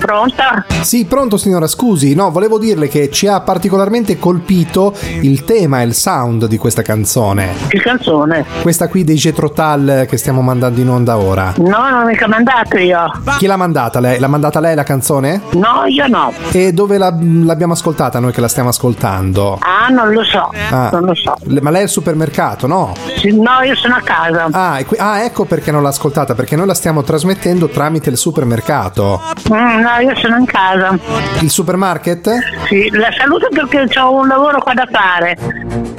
Pronta? Sì, pronto signora, scusi, no, volevo dirle che ci ha particolarmente colpito il tema e il sound di questa canzone. Che canzone? Questa qui dei Jethro Tull che stiamo mandando in onda ora. No, non mica mandato io. Chi l'ha mandata lei? L'ha mandata lei la canzone? No, io no. E dove l'abbiamo ascoltata noi che la stiamo ascoltando? Ah, non lo so. Non lo so. Ma lei è al supermercato, no? Sì, no, io sono a casa. Ecco perché non l'ha ascoltata, perché noi la stiamo trasmettendo tramite il supermercato. No, io sono in casa. Il supermarket? Sì, la saluto perché ho un lavoro qua da fare.